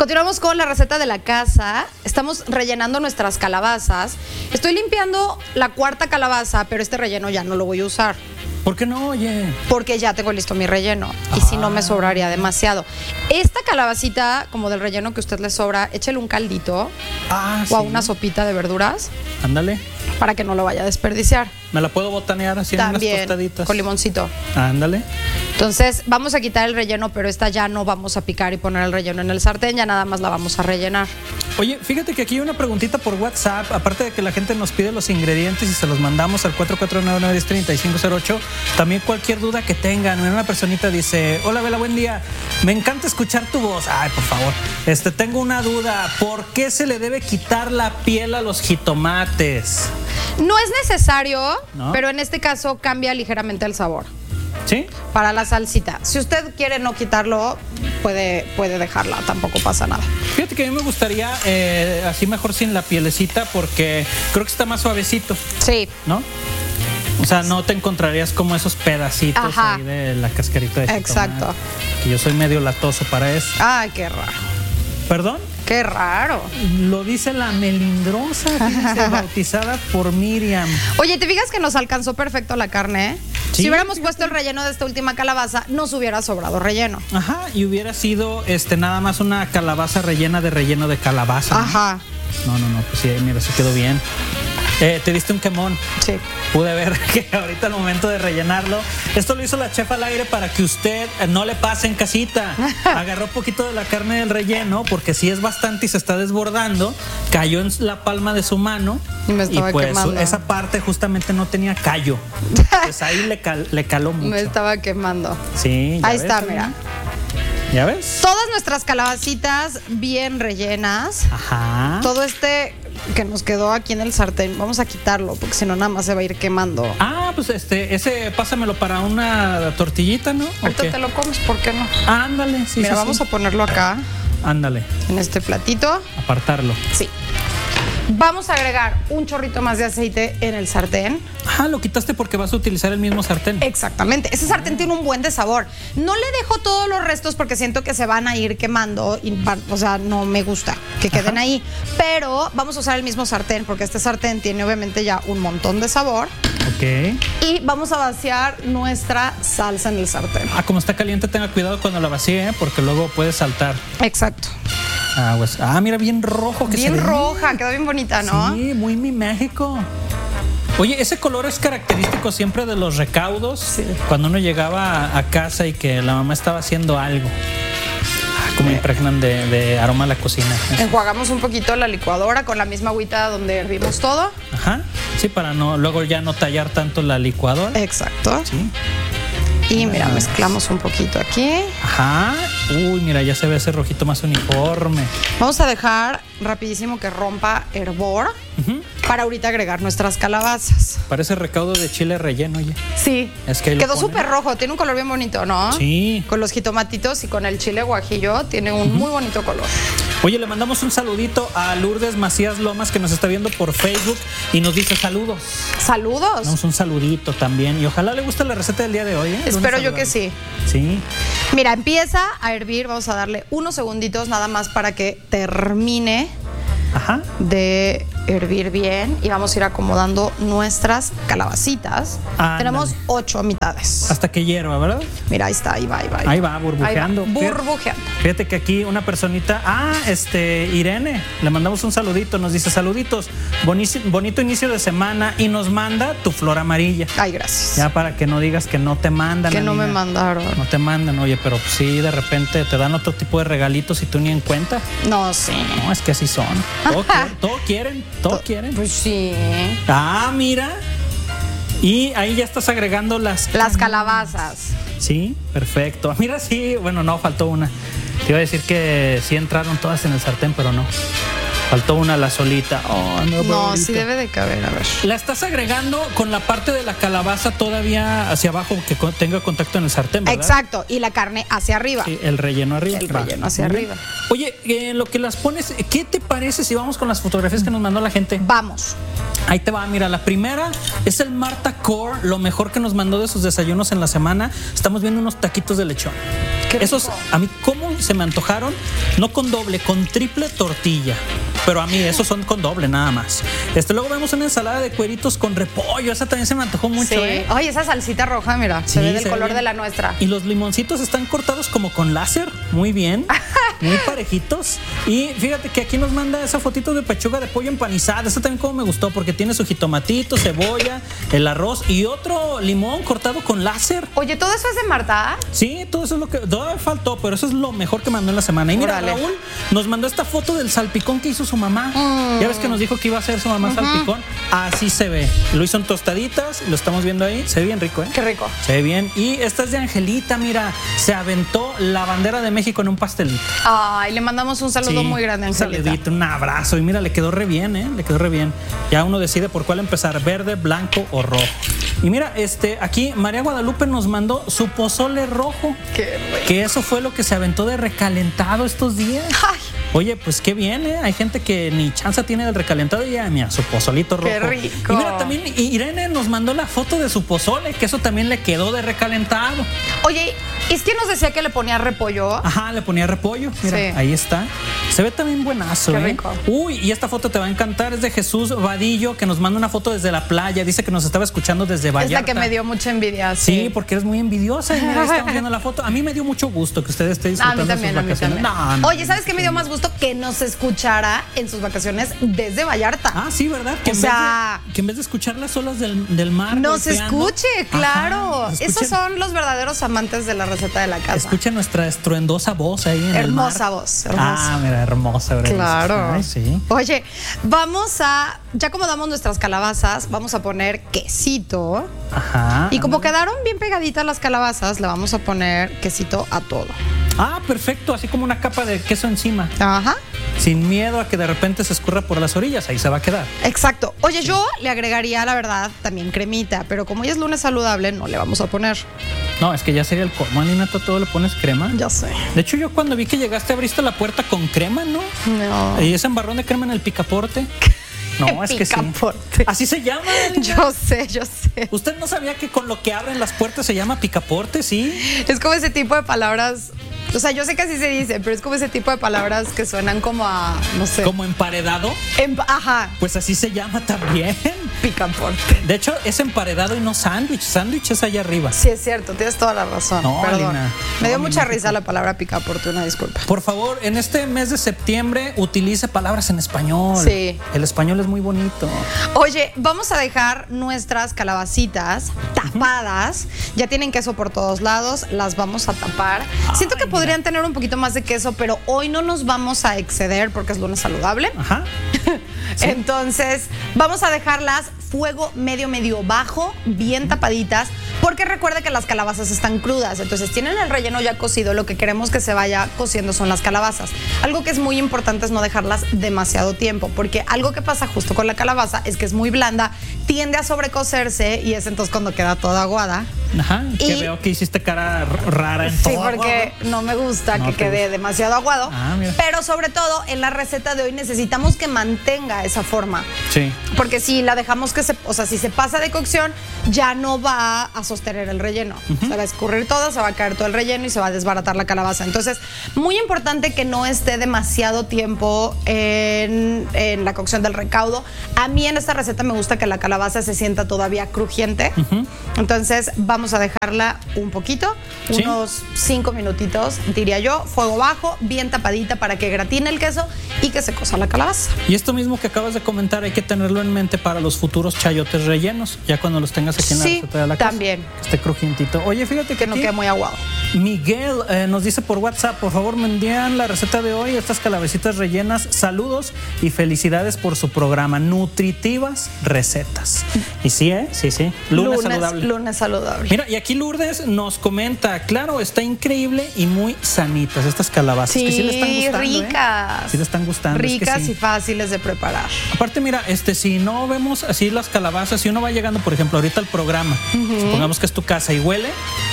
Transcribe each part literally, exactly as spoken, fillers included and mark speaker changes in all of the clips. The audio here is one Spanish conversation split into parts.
Speaker 1: Continuamos con la receta de la casa. Estamos rellenando nuestras calabazas. Estoy limpiando la cuarta calabaza, pero este relleno ya no lo voy a usar.
Speaker 2: ¿Por qué no? Oye.
Speaker 1: Porque ya tengo listo mi relleno. Y
Speaker 2: ah.
Speaker 1: si no, me sobraría demasiado. Esta calabacita, como del relleno que a usted le sobra, échale un caldito
Speaker 2: ah,
Speaker 1: o a
Speaker 2: sí.
Speaker 1: una sopita de verduras.
Speaker 2: Ándale.
Speaker 1: Para que no lo vaya a desperdiciar.
Speaker 2: ¿Me la puedo botanear así en unas tostaditas?
Speaker 1: Con limoncito.
Speaker 2: Ándale.
Speaker 1: Entonces, vamos a quitar el relleno, pero esta ya no vamos a picar y poner el relleno en el sartén, ya nada más la vamos a rellenar.
Speaker 2: Oye, fíjate que aquí hay una preguntita por WhatsApp, aparte de que la gente nos pide los ingredientes y se los mandamos al cuatro cuatro nueve nueve, uno cero tres cinco cero ocho, también cualquier duda que tengan. Una personita dice, hola Bela, buen día, me encanta escuchar tu voz. Ay, por favor, este, tengo una duda, ¿por qué se le debe quitar la piel a los jitomates?
Speaker 1: No es necesario,
Speaker 2: ¿no?
Speaker 1: Pero en este caso cambia ligeramente el sabor.
Speaker 2: ¿Sí?
Speaker 1: Para la salsita. Si usted quiere no quitarlo, puede, puede dejarla, tampoco pasa nada.
Speaker 2: Fíjate que a mí me gustaría eh, así mejor sin la pielecita, porque creo que está más suavecito.
Speaker 1: Sí.
Speaker 2: ¿No? O sea, no te encontrarías como esos pedacitos
Speaker 1: Ajá.
Speaker 2: ahí de la cascarita de jitomate.
Speaker 1: Exacto.
Speaker 2: Que yo soy medio latoso para eso.
Speaker 1: Ay, qué raro.
Speaker 2: ¿Perdón?
Speaker 1: Qué raro.
Speaker 2: Lo dice la melindrosa, fíjense, bautizada por Miriam.
Speaker 1: Oye, ¿te fijas que nos alcanzó perfecto la carne? ¿Eh?
Speaker 2: Sí,
Speaker 1: si hubiéramos
Speaker 2: fíjate.
Speaker 1: puesto el relleno de esta última calabaza, nos hubiera sobrado relleno.
Speaker 2: Ajá, y hubiera sido este nada más una calabaza rellena de relleno de calabaza. ¿no?
Speaker 1: Ajá.
Speaker 2: No, no, no, pues sí, mira, se quedó bien. Eh, te diste un quemón.
Speaker 1: Sí.
Speaker 2: Pude ver que ahorita al momento de rellenarlo, esto lo hizo la chef al aire para que usted no le pase en casita. Agarró un poquito de la carne del relleno, porque si es bastante y se está desbordando, cayó en la palma de su mano.
Speaker 1: Y me estaba
Speaker 2: y pues
Speaker 1: quemando.
Speaker 2: Esa parte justamente no tenía callo. Pues ahí le, cal, le caló mucho.
Speaker 1: Me estaba quemando.
Speaker 2: Sí, ya
Speaker 1: Ahí
Speaker 2: ves,
Speaker 1: está,
Speaker 2: ¿verdad?
Speaker 1: mira.
Speaker 2: ¿Ya ves?
Speaker 1: Todas nuestras calabacitas bien rellenas.
Speaker 2: Ajá.
Speaker 1: Todo este que nos quedó aquí en el sartén, vamos a quitarlo, porque si no nada más se va a ir quemando.
Speaker 2: Ah, pues este, ese, pásamelo para una tortillita, ¿no?
Speaker 1: Ahorita
Speaker 2: ¿O qué?
Speaker 1: te lo comes, ¿por qué no?
Speaker 2: Ah, ándale, sí,
Speaker 1: Mira,
Speaker 2: sí,
Speaker 1: vamos
Speaker 2: sí.
Speaker 1: a ponerlo acá,
Speaker 2: Ándale,
Speaker 1: en este platito.
Speaker 2: apartarlo.
Speaker 1: Sí. Vamos a agregar un chorrito más de aceite en el sartén.
Speaker 2: Ah, lo quitaste porque vas a utilizar el mismo sartén.
Speaker 1: Exactamente. Ese sartén tiene un buen de sabor. No le dejo todos los restos porque siento que se van a ir quemando. Y, o sea, no me gusta que queden
Speaker 2: Ajá.
Speaker 1: ahí. Pero vamos a usar el mismo sartén porque este sartén tiene obviamente ya un montón de sabor.
Speaker 2: Ok.
Speaker 1: Y vamos a vaciar nuestra salsa en el sartén.
Speaker 2: Ah, como está caliente, tenga cuidado cuando la vacíe, ¿eh? Porque luego puede saltar.
Speaker 1: Exacto.
Speaker 2: Ah, pues, ah, mira, bien rojo que
Speaker 1: Bien
Speaker 2: se ve.
Speaker 1: roja, quedó bien bonita, ¿no?
Speaker 2: Sí, muy mi México. Oye, ese color es característico siempre de los recaudos.
Speaker 1: Sí.
Speaker 2: Cuando uno llegaba a, a casa y que la mamá estaba haciendo algo. Ah, como impregnan de, de aroma a la cocina.
Speaker 1: Enjuagamos un poquito la licuadora con la misma agüita donde hervimos todo.
Speaker 2: Ajá. Sí, para no luego ya no tallar tanto la licuadora.
Speaker 1: Exacto.
Speaker 2: Sí.
Speaker 1: Y mira, mezclamos un poquito aquí.
Speaker 2: Ajá. Uy, mira, ya se ve ese rojito más uniforme.
Speaker 1: Vamos a dejar rapidísimo que rompa hervor
Speaker 2: Uh-huh.
Speaker 1: para ahorita agregar nuestras calabazas.
Speaker 2: Parece recaudo de chile relleno, oye.
Speaker 1: Sí.
Speaker 2: Es que ahí lo
Speaker 1: Quedó
Speaker 2: ponen.
Speaker 1: súper rojo, tiene un color bien bonito, ¿no?
Speaker 2: Sí.
Speaker 1: Con los jitomatitos y con el chile guajillo tiene un muy bonito color.
Speaker 2: Oye, le mandamos un saludito a Lourdes Macías Lomas, que nos está viendo por Facebook y nos dice saludos.
Speaker 1: Saludos.
Speaker 2: Damos un saludito también y ojalá le guste la receta del día de hoy, ¿eh?
Speaker 1: Espero
Speaker 2: Lunes
Speaker 1: yo que
Speaker 2: saludable.
Speaker 1: sí.
Speaker 2: Sí.
Speaker 1: Mira, empieza a hervir, vamos a darle unos segunditos nada más para que termine
Speaker 2: Ajá.
Speaker 1: de hervir bien y vamos a ir acomodando nuestras calabacitas.
Speaker 2: Ándale.
Speaker 1: Tenemos ocho mitades.
Speaker 2: Hasta que hierva, ¿verdad?
Speaker 1: Mira, ahí está, ahí va, ahí va.
Speaker 2: Ahí va, burbujeando.
Speaker 1: Ahí va, burbujeando.
Speaker 2: Fíjate que aquí una personita, ah, este, Irene, le mandamos un saludito, nos dice saluditos, bonici- bonito inicio de semana y nos manda tu flor amarilla.
Speaker 1: Ay, gracias.
Speaker 2: Ya para que no digas que no te mandan.
Speaker 1: Que no me
Speaker 2: amiga.
Speaker 1: mandaron.
Speaker 2: No te mandan, oye, pero pues sí, de repente te dan otro tipo de regalitos y tú ni en cuenta.
Speaker 1: No, sí.
Speaker 2: No, es que así son. Todo, quieren, todo quieren, todo quieren.
Speaker 1: Pues sí.
Speaker 2: Ah, mira. Y ahí ya estás agregando las...
Speaker 1: Las calabazas.
Speaker 2: Sí, perfecto. Mira, sí, bueno, no, faltó una. Te iba a decir que sí entraron todas en el sartén, pero no. Faltó una, la solita. Oh, no,
Speaker 1: No,
Speaker 2: bonito.
Speaker 1: sí debe de caber, a ver.
Speaker 2: La estás agregando con la parte de la calabaza todavía hacia abajo, que con- tenga contacto en el sartén, ¿verdad?
Speaker 1: Exacto, y la carne hacia arriba.
Speaker 2: Sí, el relleno arriba.
Speaker 1: El
Speaker 2: Va.
Speaker 1: relleno hacia
Speaker 2: Muy bien.
Speaker 1: arriba.
Speaker 2: Oye, eh, lo que las pones, ¿qué te parece si vamos con las fotografías que nos mandó la gente?
Speaker 1: Vamos.
Speaker 2: Ahí te va, mira, la primera es el Marta Core, lo mejor que nos mandó de sus desayunos en la semana. Estamos viendo unos taquitos de lechón.
Speaker 1: Qué
Speaker 2: Esos,
Speaker 1: rico.
Speaker 2: a mí, ¿cómo se me antojaron, no con doble, con triple tortilla. Pero a mí esos son con doble nada más. Este, luego vemos una ensalada de cueritos con repollo. Esa también se me antojó mucho.
Speaker 1: Sí.
Speaker 2: ¿eh?
Speaker 1: Oye, esa salsita roja, mira,
Speaker 2: Sí,
Speaker 1: se ve del
Speaker 2: se ve
Speaker 1: color
Speaker 2: bien.
Speaker 1: de la nuestra.
Speaker 2: Y los limoncitos están cortados como con láser. Muy bien. Muy parejitos. Y fíjate que aquí nos manda esa fotito de pechuga de pollo empanizada. Esa también como me gustó porque tiene su jitomatito, cebolla, el arroz y otro limón cortado con láser.
Speaker 1: Oye, ¿todo eso es de Marta?
Speaker 2: Sí, todo eso es lo que todavía faltó, pero eso es lo mejor que mandó en la semana. Y mira,
Speaker 1: Órale.
Speaker 2: Raúl nos mandó esta foto del salpicón que hizo su mamá. Mm. Ya ves que nos dijo que iba a hacer su mamá uh-huh. salpicón. Así se ve. Lo hizo en tostaditas, lo estamos viendo ahí. Se ve bien rico, ¿eh?
Speaker 1: Qué rico.
Speaker 2: Se ve bien. Y esta es de Angelita, mira, se aventó la bandera de México en un pastelito.
Speaker 1: Ay, le mandamos un saludo
Speaker 2: Sí,
Speaker 1: muy grande a Angelita.
Speaker 2: Un saludito, un abrazo. Y mira, le quedó re bien, ¿eh? Le quedó re bien. Ya uno decide por cuál empezar, verde, blanco o rojo. Y mira, este, aquí María Guadalupe nos mandó su pozole rojo.
Speaker 1: Qué rico.
Speaker 2: Que eso fue lo que se aventó de recalentado estos días.
Speaker 1: Ay.
Speaker 2: Oye, pues qué bien, ¿eh? Hay gente que ni chance tiene del recalentado y ya, mira, su pozolito rojo.
Speaker 1: Qué rico.
Speaker 2: Y mira, también Irene nos mandó la foto de su pozole, que eso también le quedó de recalentado.
Speaker 1: Oye, es que nos decía que le ponía repollo.
Speaker 2: Ajá, le ponía repollo. Mira, sí. Ahí está. Se ve también buenazo,
Speaker 1: Qué
Speaker 2: ¿eh?
Speaker 1: rico.
Speaker 2: Uy, y esta foto te va a encantar. Es de Jesús Vadillo, que nos manda una foto desde la playa. Dice que nos estaba escuchando desde Vallarta.
Speaker 1: Es la que me dio mucha envidia.
Speaker 2: Sí,
Speaker 1: sí
Speaker 2: porque eres muy envidiosa. Y mira, ahí estamos viendo la foto. A mí me dio mucho gusto que usted esté disfrutando
Speaker 1: a mí también,
Speaker 2: sus vacaciones.
Speaker 1: A mí también. No, no, Oye, ¿sabes qué me dio más gusto? Que nos escuchara en sus vacaciones desde Vallarta.
Speaker 2: Ah, sí, ¿verdad? Que,
Speaker 1: o
Speaker 2: en,
Speaker 1: sea,
Speaker 2: vez de, que en vez de escuchar las olas del, del mar.
Speaker 1: Nos
Speaker 2: golpeando,
Speaker 1: escuche, claro.
Speaker 2: Ajá, escuchen,
Speaker 1: esos son los verdaderos amantes de la receta de la casa.
Speaker 2: Escuchen nuestra estruendosa voz ahí en
Speaker 1: hermosa
Speaker 2: el mar.
Speaker 1: voz, hermosa.
Speaker 2: Ah, mira, hermosa, ¿verdad?
Speaker 1: Claro.
Speaker 2: Ay, sí.
Speaker 1: Oye, vamos a, ya como damos nuestras calabazas, vamos a poner quesito.
Speaker 2: Ajá.
Speaker 1: Y como quedaron bien pegaditas las calabazas, le vamos a poner quesito a todo.
Speaker 2: Ah, perfecto, así como una capa de queso encima.
Speaker 1: Ajá.
Speaker 2: Sin miedo a que de repente se escurra por las orillas, ahí se va a quedar.
Speaker 1: Exacto. Oye, yo le agregaría, la verdad, también cremita, pero como hoy es lunes saludable, no le vamos a poner.
Speaker 2: No, es que ya sería el colmo, Nina, ¿tú todo le pones crema?
Speaker 1: Ya sé.
Speaker 2: De hecho, yo cuando vi que llegaste abriste la puerta con crema, ¿no?
Speaker 1: No.
Speaker 2: Y ese embarrón de crema en el picaporte. No, es que sí.
Speaker 1: Picaporte.
Speaker 2: Así se llama.
Speaker 1: Yo sé, yo sé.
Speaker 2: ¿Usted no sabía que con lo que abren las puertas se llama picaporte? Sí.
Speaker 1: Es como ese tipo de palabras. O sea, yo sé que así se dice, pero es como ese tipo de palabras que suenan como a, no sé.
Speaker 2: ¿Como emparedado?
Speaker 1: Em, ajá.
Speaker 2: Pues así se llama también.
Speaker 1: Picaporte.
Speaker 2: De hecho, es emparedado y no sándwich. Sándwich es allá arriba.
Speaker 1: Sí, es cierto, tienes toda la razón.
Speaker 2: No,
Speaker 1: Perdón.
Speaker 2: Lina,
Speaker 1: Me dio
Speaker 2: no,
Speaker 1: mucha
Speaker 2: México.
Speaker 1: risa la palabra picaporte, una disculpa.
Speaker 2: Por favor, en este mes de septiembre utilice palabras en español.
Speaker 1: Sí.
Speaker 2: El español es muy bonito.
Speaker 1: Oye, vamos a dejar nuestras calabacitas tapadas. Uh-huh. Ya tienen queso por todos lados, las vamos a tapar. Ay, Siento que mira. podrían tener un poquito más de queso, pero hoy no nos vamos a exceder porque es lunes saludable.
Speaker 2: Ajá.
Speaker 1: Sí. Entonces, vamos a dejarlas fuego medio, medio bajo, bien tapaditas, porque recuerda que las calabazas están crudas, entonces tienen el relleno ya cocido, lo que queremos que se vaya cociendo son las calabazas. Algo que es muy importante es no dejarlas demasiado tiempo, porque algo que pasa justo con la calabaza es que es muy blanda, tiende a sobrecocerse y es entonces cuando queda toda aguada.
Speaker 2: Ajá, y que
Speaker 1: y,
Speaker 2: veo que hiciste cara rara en
Speaker 1: sí,
Speaker 2: todo.
Speaker 1: porque aguado. No me gusta no que quede gusta. demasiado aguado,
Speaker 2: ah, mira.
Speaker 1: Pero sobre todo en la receta de hoy necesitamos que mantenga esa forma.
Speaker 2: Sí.
Speaker 1: Porque si la dejamos que se, o sea, si se pasa de cocción, ya no va a sostener el relleno. Uh-huh. Se va a escurrir todo, se va a caer todo el relleno y se va a desbaratar la calabaza. Entonces, muy importante que no esté demasiado tiempo en, en la cocción del recaudo. A mí en esta receta me gusta que la calabaza se sienta todavía crujiente. Uh-huh. Entonces, vamos a dejarla un poquito, ¿sí? Unos cinco minutitos, diría yo, fuego bajo, bien tapadita para que gratine el queso y que se cosa la calabaza.
Speaker 2: Y esto mismo que acabas de comentar hay que tenerlo en mente para los futuros chayotes rellenos, ya cuando los tengas aquí en
Speaker 1: sí,
Speaker 2: la receta de la casa.
Speaker 1: También.
Speaker 2: Este crujientito. Oye, fíjate que,
Speaker 1: que no quede muy aguado.
Speaker 2: Miguel eh, nos dice por WhatsApp, por favor me envían la receta de hoy, estas calabecitas rellenas, saludos y felicidades por su programa, nutritivas recetas. Y sí, ¿eh? Sí, sí. Lunes, lunes saludable.
Speaker 1: Lunes saludable.
Speaker 2: Mira, y aquí Lourdes nos comenta, claro, está increíble y muy sanitas estas calabazas.
Speaker 1: Sí,
Speaker 2: que sí le están gustando,
Speaker 1: ricas.
Speaker 2: ¿eh? Sí le están gustando.
Speaker 1: Ricas
Speaker 2: es que sí.
Speaker 1: y fáciles de preparar.
Speaker 2: Aparte, mira, este, si no vemos así las calabazas, si uno va llegando, por ejemplo, ahorita al programa, uh-huh. supongamos que es tu casa y huele,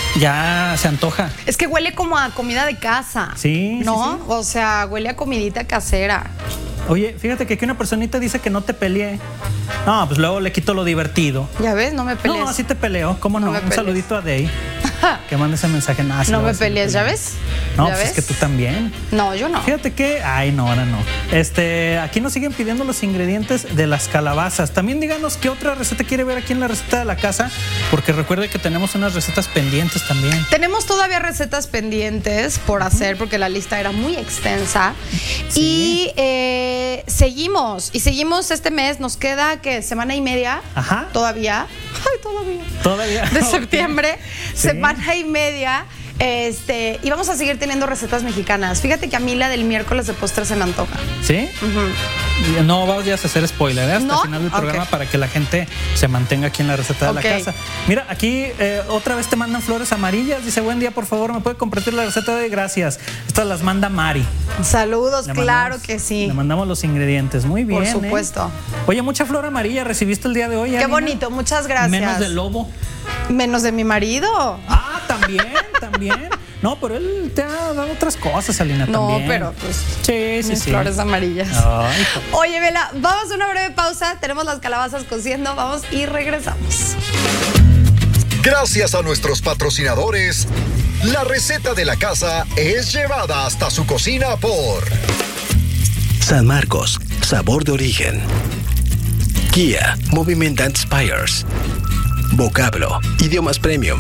Speaker 2: ya se antoja.
Speaker 1: Es que huele como a comida de casa.
Speaker 2: Sí,
Speaker 1: ¿no?
Speaker 2: Sí, sí.
Speaker 1: O sea, huele a comidita casera.
Speaker 2: Oye, fíjate que aquí una personita dice que no te peleé. No, pues luego le quito lo divertido.
Speaker 1: Ya ves, no me pelees.
Speaker 2: No, así te peleo. ¿Cómo no? no? Un
Speaker 1: pelees.
Speaker 2: saludito a Dey. que mande ese mensaje. Nah,
Speaker 1: no me pelees, ¿ya ves?
Speaker 2: No,
Speaker 1: ¿Ya
Speaker 2: pues
Speaker 1: ves?
Speaker 2: es que tú también.
Speaker 1: No, yo no.
Speaker 2: Fíjate que, ay, no, ahora no. Este, aquí nos siguen pidiendo los ingredientes de las calabazas. También díganos qué otra receta quiere ver aquí en la receta de la casa, porque recuerde que tenemos unas recetas pendientes también.
Speaker 1: Tenemos todavía recetas pendientes por hacer, porque la lista era muy extensa. Sí. Y eh, seguimos, y seguimos este mes. Nos queda, ¿qué? Semana y media.
Speaker 2: Ajá.
Speaker 1: Todavía. Ay, todavía.
Speaker 2: Todavía.
Speaker 1: De septiembre.
Speaker 2: Sí.
Speaker 1: Semana y media. Este, y vamos a seguir teniendo recetas mexicanas. Fíjate que a mí la del miércoles de postre se me antoja.
Speaker 2: ¿Sí? Uh-huh. No vayas a hacer spoiler, ¿eh? Hasta
Speaker 1: ¿No?
Speaker 2: el final del programa, okay, para que la gente se mantenga aquí en la receta de okay. la casa. Mira, aquí eh, otra vez te mandan flores amarillas. Dice, buen día, por favor, ¿me puede compartir la receta de gracias? Estas las manda Mari.
Speaker 1: Saludos,
Speaker 2: le
Speaker 1: claro
Speaker 2: mandamos,
Speaker 1: que sí.
Speaker 2: Le mandamos los ingredientes. Muy bien.
Speaker 1: Por supuesto.
Speaker 2: ¿eh? Oye, mucha flor amarilla recibiste el día de hoy.
Speaker 1: Qué
Speaker 2: Alina.
Speaker 1: bonito, muchas gracias.
Speaker 2: Menos del lobo.
Speaker 1: Menos de mi marido.
Speaker 2: Ah, también, también. No, pero él te ha dado otras cosas, Alina,
Speaker 1: no,
Speaker 2: también.
Speaker 1: No, pero pues
Speaker 2: sí, sí,
Speaker 1: mis
Speaker 2: sí.
Speaker 1: flores amarillas.
Speaker 2: Ay,
Speaker 1: oye, Vela, vamos a una breve pausa. Tenemos las calabazas cociendo, vamos y regresamos.
Speaker 3: Gracias a nuestros patrocinadores, la receta de la casa es llevada hasta su cocina por
Speaker 4: San Marcos, sabor de origen. Kia, Movement that Inspires. Vocablo, idiomas premium.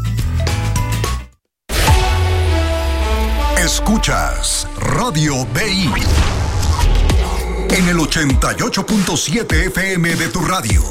Speaker 3: Escuchas Radio B I en el ochenta y ocho punto siete F M de tu radio.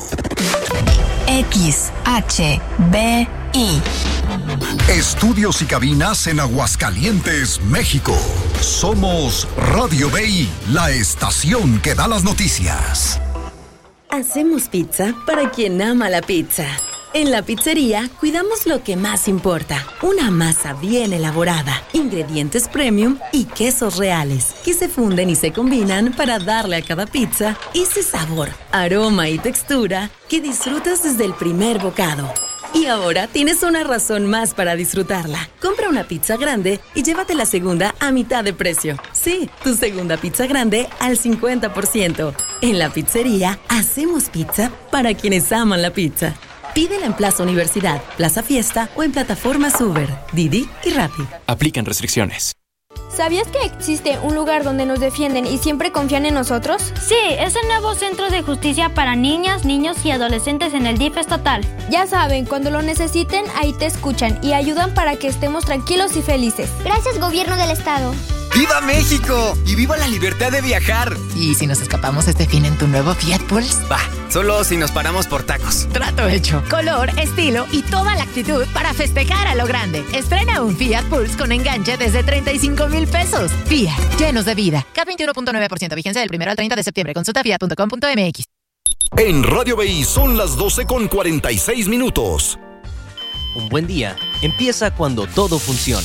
Speaker 5: X H B I.
Speaker 3: Estudios y cabinas en Aguascalientes, México. Somos Radio B I, la estación que da las noticias.
Speaker 5: Hacemos pizza para quien ama la pizza. En la pizzería cuidamos lo que más importa, una masa bien elaborada, ingredientes premium y quesos reales, que se funden y se combinan para darle a cada pizza ese sabor, aroma y textura que disfrutas desde el primer bocado. Y ahora tienes una razón más para disfrutarla. Compra una pizza grande y llévate la segunda a mitad de precio. Sí, tu segunda pizza grande al cincuenta por ciento. En la pizzería hacemos pizza para quienes aman la pizza. Pídela en Plaza Universidad, Plaza Fiesta o en plataformas Uber, Didi y Rappi.
Speaker 6: Aplican restricciones.
Speaker 7: ¿Sabías que existe un lugar donde nos defienden y siempre confían en nosotros?
Speaker 8: Sí, es el nuevo Centro de Justicia para Niñas, Niños y Adolescentes en el D I F estatal.
Speaker 7: Ya saben, cuando lo necesiten, ahí te escuchan y ayudan para que estemos tranquilos y felices.
Speaker 9: Gracias, Gobierno del Estado.
Speaker 10: ¡Viva México! ¡Y viva la libertad de viajar!
Speaker 11: ¿Y si nos escapamos este fin en tu nuevo Fiat Pulse?
Speaker 10: Va, solo si nos paramos por tacos.
Speaker 11: Trato hecho. Color, estilo y toda la actitud para festejar a lo grande. Estrena un Fiat Pulse con enganche desde treinta y cinco mil pesos. Fiat, llenos de vida. C A T veintiuno punto nueve por ciento, vigencia del primero al treinta de septiembre. Consulta fiat punto com punto m x.
Speaker 3: En Radio B I son las doce con cuarenta y seis minutos.
Speaker 12: Un buen día empieza cuando todo funciona.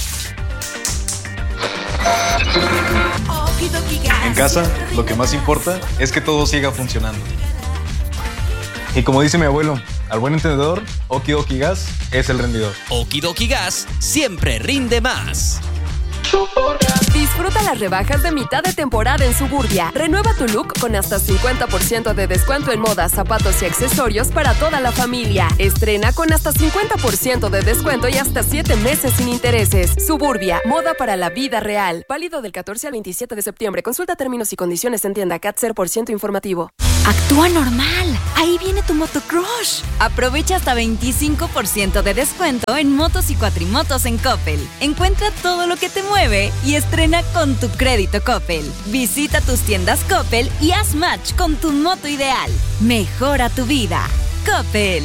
Speaker 13: En casa, lo que más importa es que todo siga funcionando. Y como dice mi abuelo, al buen entendedor, Oki Doki Gas es el rendidor.
Speaker 12: Oki Doki Gas siempre rinde más.
Speaker 14: Disfruta las rebajas de mitad de temporada en Suburbia. Renueva tu look con hasta cincuenta por ciento de descuento en moda, zapatos y accesorios para toda la familia. Estrena con hasta cincuenta por ciento de descuento y hasta siete meses sin intereses. Suburbia, moda para la vida real. Válido del catorce al veintisiete de septiembre. Consulta términos y condiciones en tienda. C A T cero por ciento informativo.
Speaker 15: Actúa normal. Ahí viene tu motocrush. Aprovecha hasta veinticinco por ciento de descuento en motos y cuatrimotos en Coppel. Encuentra todo lo que te mueve y estrena con tu crédito Coppel. Visita tus tiendas Coppel y haz match con tu moto ideal. Mejora tu vida. Coppel.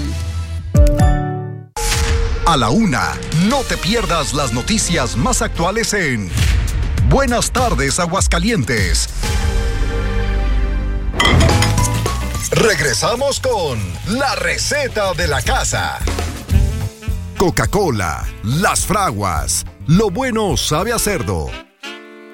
Speaker 3: A la una, no te pierdas las noticias más actuales en Buenas tardes, Aguascalientes. Regresamos con la receta de la casa. Coca-Cola, Las Fraguas, lo bueno sabe a cerdo.